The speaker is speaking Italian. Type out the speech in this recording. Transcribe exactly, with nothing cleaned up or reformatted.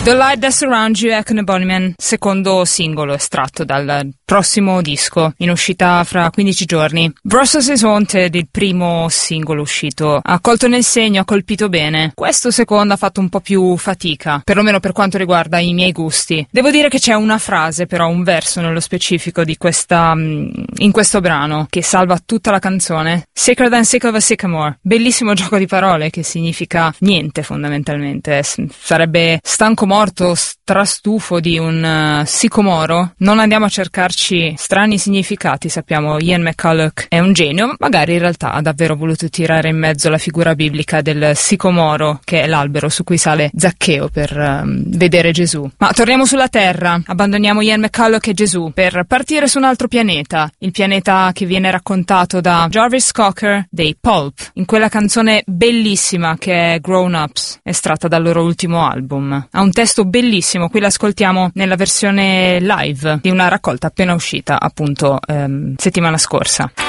The Light That Surrounds You è Echo and the Bunnymen, secondo singolo estratto dal prossimo disco in uscita fra quindici giorni. Brussels is Haunted, il primo singolo uscito, ha colto nel segno, ha colpito bene. Questo secondo ha fatto un po' più fatica, perlomeno per quanto riguarda i miei gusti. Devo dire che c'è una frase, però un verso nello specifico di questa in questo brano che salva tutta la canzone. Sicker than sick of a sycamore, bellissimo gioco di parole che significa niente fondamentalmente. Sarebbe stanco morto, strastufo di un uh, sicomoro. Non andiamo a cercarci strani significati, sappiamo Ian McCulloch è un genio, magari in realtà ha davvero voluto tirare in mezzo la figura biblica del sicomoro, che è l'albero su cui sale Zaccheo per um, vedere Gesù. Ma torniamo sulla Terra, abbandoniamo Ian McCulloch e Gesù per partire su un altro pianeta, il pianeta che viene raccontato da Jarvis Cocker dei Pulp, in quella canzone bellissima che è Grown Ups, estratta dal loro ultimo album. Ha un testo bellissimo, qui l'ascoltiamo nella versione live di una raccolta appena uscita appunto ehm, settimana scorsa.